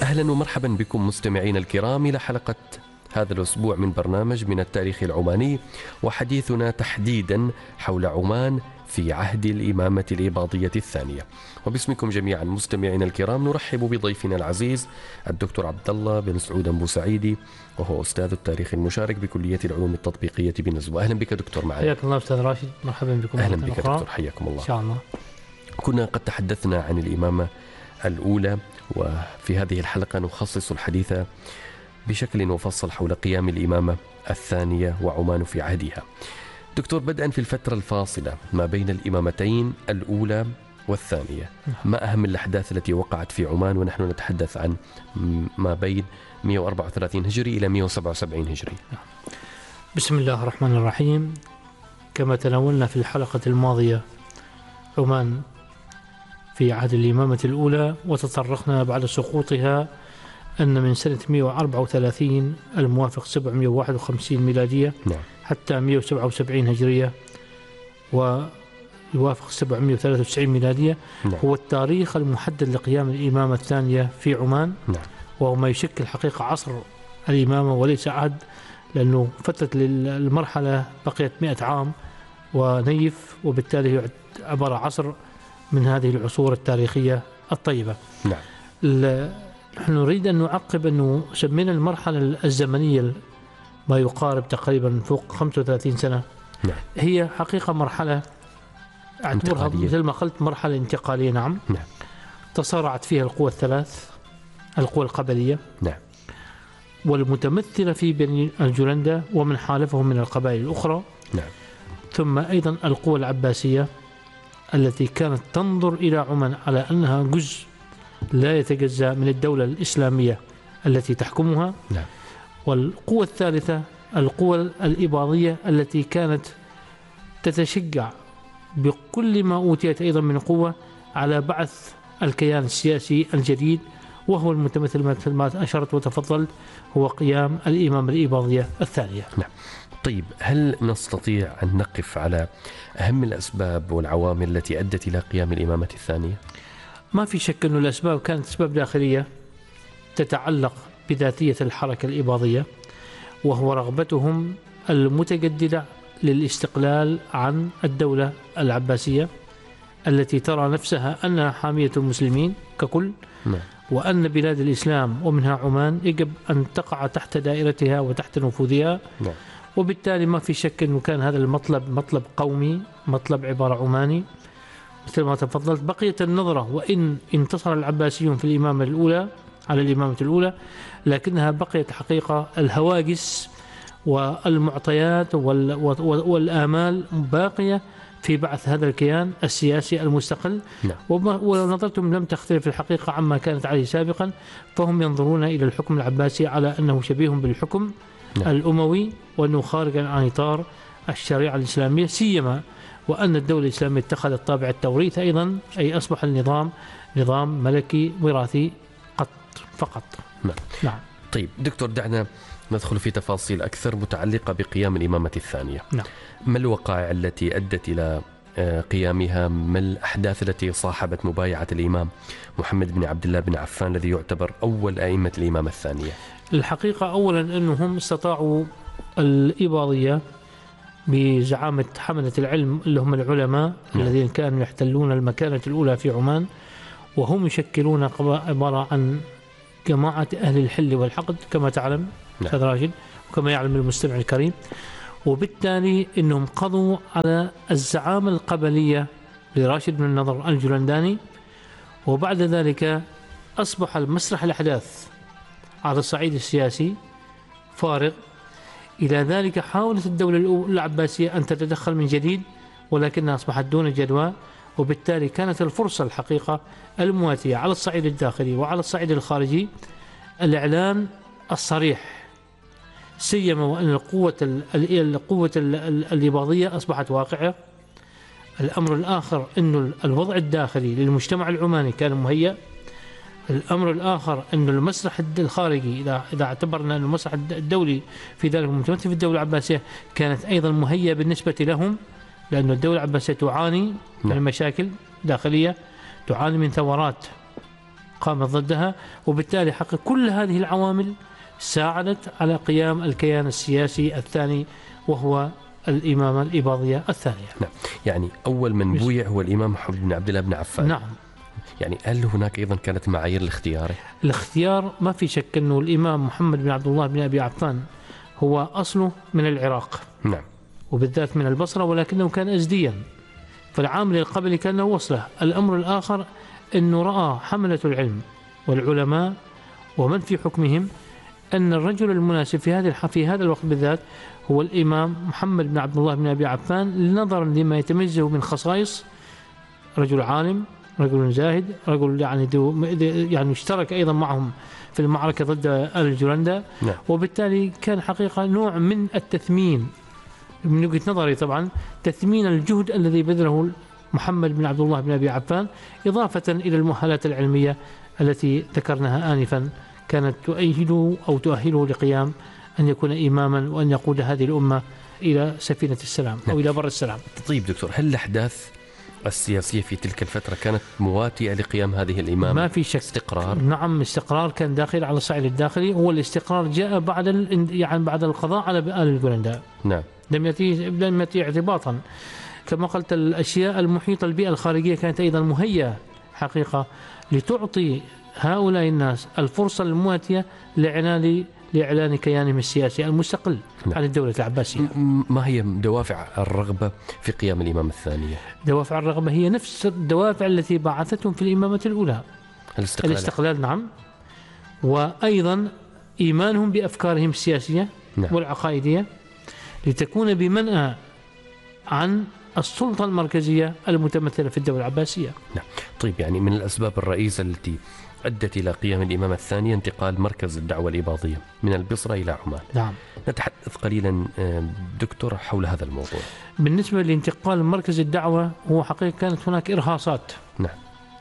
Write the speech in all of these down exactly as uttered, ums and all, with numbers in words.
أهلا ومرحبا بكم مستمعينا الكرام إلى حلقة هذا الأسبوع من برنامج من التاريخ العماني، وحديثنا تحديدا حول عمان في عهد الإمامة الإباضية الثانية. وباسمكم جميعا مستمعينا الكرام نرحب بضيفنا العزيز الدكتور عبد الله بن سعود بوسعيدي، وهو أستاذ التاريخ المشارك بكلية العلوم التطبيقية بنزوة. أهلا بك دكتور معنا. حياك الله أستاذ راشد، مرحبا بكم. أهلا بك دكتور، حياكم الله. إن شاء الله. كنا قد تحدثنا عن الإمامة الأولى، وفي هذه الحلقة نخصص الحديث بشكل مفصل حول قيام الإمامة الثانية وعمان في عهدها. دكتور، بدءا في الفترة الفاصلة ما بين الإمامتين الأولى والثانية، ما أهم الأحداث التي وقعت في عمان ونحن نتحدث عن ما بين مئة وأربعة وثلاثين هجري إلى مئة وسبعة وسبعين هجري؟ بسم الله الرحمن الرحيم. كما تناولنا في الحلقة الماضية عمان في عهد الإمامة الأولى، وتطرقنا بعد سقوطها أن من سنة مئة وأربعة وثلاثين الموافق سبعمئة وواحد وخمسين ميلادية نعم. حتى مئة وسبعة وسبعين هجرية ويوافق سبعمئة وثلاثة وتسعين ميلادية نعم. هو التاريخ المحدد لقيام الإمامة الثانية في عمان. نعم. وهو ما يشكل حقيقة عصر الإمامة وليس عهد، لأنه فترة المرحلة بقيت مئة عام ونيف، وبالتالي هي عبارة عصر من هذه العصور التاريخية الطيبة. نعم. نحن نريد أن نعقب أنه سمينا المرحلة الزمنية ما يقارب تقريبا فوق خمسة وثلاثين سنة. نعم. هي حقيقة مرحلة أعتبرها مثل ما قلت مرحلة انتقالية. نعم. نعم. تصارعت فيها القوى الثلاث، القوى القبلية نعم. والمتمثلة في بني الجولندا ومن حالفهم من القبائل الأخرى. نعم. ثم أيضا القوى العباسية التي كانت تنظر إلى عمان على أنها جزء لا يتجزأ من الدولة الإسلامية التي تحكمها. نعم. والقوة الثالثة القوى الإباضية التي كانت تتشجع بكل ما أوتيت أيضا من قوة على بعث الكيان السياسي الجديد، وهو المتمثل مثل ما أشرت وتفضلت هو قيام الإمامة الإباضية الثانية. نعم. طيب، هل نستطيع أن نقف على أهم الأسباب والعوامل التي أدت إلى قيام الإمامة الثانية؟ ما في شك أن الأسباب كانت أسباب داخلية تتعلق بذاتية الحركة الإباضية، وهو رغبتهم المتجددة للاستقلال عن الدولة العباسية التي ترى نفسها أنها حامية المسلمين ككل. نعم. وأن بلاد الإسلام ومنها عمان يجب أن تقع تحت دائرتها وتحت نفوذها. نعم. وبالتالي ما في شك أنه كان هذا المطلب مطلب قومي، مطلب عبارة عماني مثل ما تفضلت. بقيت النظرة وإن انتصر العباسيون في الإمامة الأولى على الإمامة الأولى، لكنها بقيت حقيقة الهواجس والمعطيات والآمال باقية في بعث هذا الكيان السياسي المستقل. نعم. ونظرتهم لم تختلف الحقيقة عما كانت عليه سابقا، فهم ينظرون إلى الحكم العباسي على أنه شبيه بالحكم نعم. الأموي، وأنه خارجا عن إطار الشريعة الإسلامية، سيما وأن الدولة الإسلامية اتخذت طابع التوريث أيضا، أي أصبح النظام نظام ملكي وراثي قط فقط. نعم. نعم. طيب دكتور، دعنا ندخل في تفاصيل أكثر متعلقة بقيام الإمامة الثانية. نعم. ما الوقائع التي أدت إلى قيامها؟ ما الأحداث التي صاحبت مبايعة الإمام محمد بن عبد الله بن عفان الذي يعتبر أول أئمة الإمامة الثانية؟ الحقيقة أولا أنهم استطاعوا الإباضية بزعامة حملة العلم اللي هم العلماء نعم. الذين كانوا يحتلون المكانة الأولى في عمان، وهم يشكلون عبارة عن جماعة أهل الحل والحقد كما تعلم أستاذ نعم. راشد، وكما يعلم المستمع الكريم. وبالتالي أنهم قضوا على الزعامة القبلية لراشد بن النضر الجولنداني، وبعد ذلك أصبح المسرح الأحداث على الصعيد السياسي فارغ. إلى ذلك حاولت الدولة العباسية أن تتدخل من جديد، ولكنها أصبحت دون جدوى. وبالتالي كانت الفرصة الحقيقة المواتية على الصعيد الداخلي وعلى الصعيد الخارجي الإعلان الصريح، سيما وأن القوة القوة الإباضية أصبحت واقعة. الأمر الآخر أن الوضع الداخلي للمجتمع العماني كان مهيأ. الأمر الآخر أن المسرح الخارجي إذا إذا اعتبرنا أن المسرح الدولي في ذلك المتمثل في الدولة العباسية كانت أيضا مهيئة بالنسبة لهم، لأن الدولة العباسية تعاني من مشاكل داخلية، تعاني من ثورات قامت ضدها، وبالتالي حق كل هذه العوامل ساعدت على قيام الكيان السياسي الثاني وهو الإمامة الإباضية الثانية. نعم. يعني أول من بويع هو الإمام محمد بن عبد الله بن عفان. نعم. يعني هل هناك أيضا كانت معايير لاختياره؟ الاختيار ما في شك أنه الإمام محمد بن عبد الله بن أبي عفان هو أصله من العراق. نعم. وبالذات من البصرة، ولكنه كان أزديا، فالعامل القبلي كان له وصله. الأمر الآخر أنه رأى حملة العلم والعلماء ومن في حكمهم أن الرجل المناسب في هذه في هذا الوقت بالذات هو الإمام محمد بن عبد الله بن أبي عفان، نظرا لما يتميزه من خصائص: رجل عالم، رجل زاهد، رجل يعني دو يعني اشترك أيضا معهم في المعركة ضد آل الجولندا. نعم. وبالتالي كان حقيقة نوع من التثمين من وجهة نظري، طبعا تثمين الجهد الذي بذله محمد بن عبد الله بن أبي عفان، إضافة إلى المؤهلات العلمية التي ذكرناها آنفا كانت تؤهله أو تؤهله لقيام أن يكون إماما وأن يقود هذه الأمة إلى سفينة السلام أو إلى بر السلام. طيب دكتور، هل الأحداث السياسية في تلك الفترة كانت مواتية لقيام هذه الإمامة؟ ما في شك. استقرار. نعم، استقرار كان داخل على الصعيد الداخلي. هو الاستقرار جاء بعد يعني بعد القضاء على آل الجولندا. نعم. لم يأتي لم يأتي اعتباطا. كما قلت، الأشياء المحيطة، البيئة الخارجية كانت أيضا مهيئة حقيقة لتعطي هؤلاء الناس الفرصة المواتية لإعلان لإعلان كيانهم السياسي المستقل نعم. عن الدولة العباسية. ما هي دوافع الرغبة في قيام الإمامة الثانية؟ دوافع الرغبة هي نفس الدوافع التي بعثتهم في الإمامة الأولى. الاستقلال. الاستقلال، نعم. وأيضا إيمانهم بأفكارهم السياسية نعم. والعقائدية، لتكون بمنأى عن السلطة المركزية المتمثلة في الدولة العباسية. نعم. طيب، يعني من الأسباب الرئيسة التي أدت إلى قيام الإمامة الثانية انتقال مركز الدعوة الإباضية من البصرة إلى عمان. نعم. نتحدث قليلا دكتور حول هذا الموضوع. بالنسبة لانتقال مركز الدعوة، هو حقيقة كانت هناك إرهاصات نعم.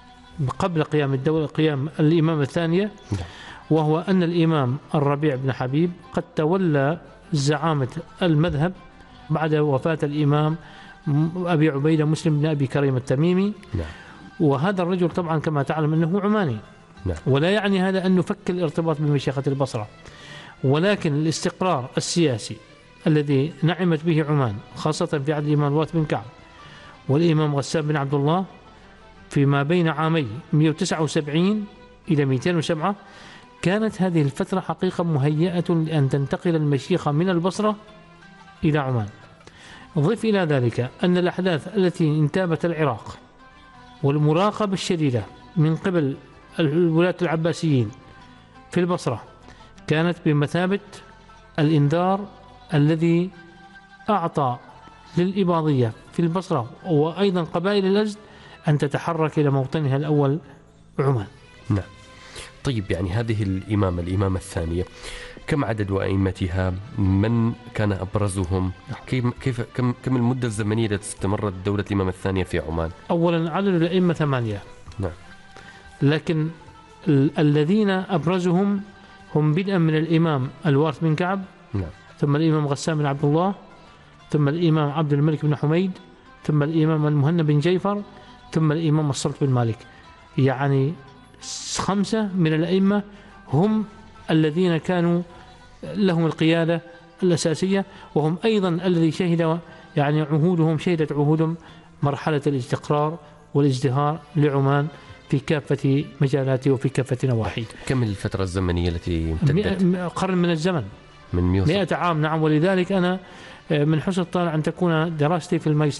قبل قيام الدولة قيام الإمامة الثانية. نعم. وهو أن الإمام الربيع بن حبيب قد تولى زعامة المذهب بعد وفاة الإمام أبي عبيدة مسلم بن أبي كريم التميمي. نعم. وهذا الرجل طبعا كما تعلم أنه عماني. نعم. ولا يعني هذا أن نفك الارتباط بمشيخة البصرة، ولكن الاستقرار السياسي الذي نعمت به عمان خاصة في عهد الإمام الوات بن كعب والإمام غسان بن عبد الله فيما بين عامي مئة وتسعة وسبعين إلى مئتين وسبعة، كانت هذه الفترة حقيقة مهيئة لأن تنتقل المشيخة من البصرة إلى عمان. ضف إلى ذلك أن الأحداث التي انتابت العراق والمراقبة الشديدة من قبل الولاة العباسيين في البصرة كانت بمثابة الإنذار الذي أعطى للإباضية في البصرة وأيضا قبائل الأزد أن تتحرك إلى موطنها الأول عمان. نعم. طيب، يعني هذه الإمامة الإمامة الثانية كم عدد أئمتها؟ من كان أبرزهم؟ كيف كيف كم كم المدة الزمنية التي استمرت دولة الإمامة الثانية في عمان؟ أولا عدد الأئمة ثمانية. نعم. لكن ال الذين أبرزهم هم بدءا من الإمام الوارث بن كعب. نعم. ثم الإمام غسان بن عبد الله، ثم الإمام عبد الملك بن حميد، ثم الإمام المهنا بن جيفر، ثم الإمام الصلت بن مالك. يعني خمسة من الأئمة هم الذين كانوا لهم القيادة الأساسية، وهم أيضا الذي شهد يعني عهودهم شهدت عهودهم مرحلة الاستقرار والازدهار لعمان في كافة مجالاته وفي كافة نواحيه. كم الفترة الزمنية التي امتدت؟ قرن من الزمن، من مئة عام. نعم. ولذلك أنا من حسن الطالع أن تكون دراستي في الماجستير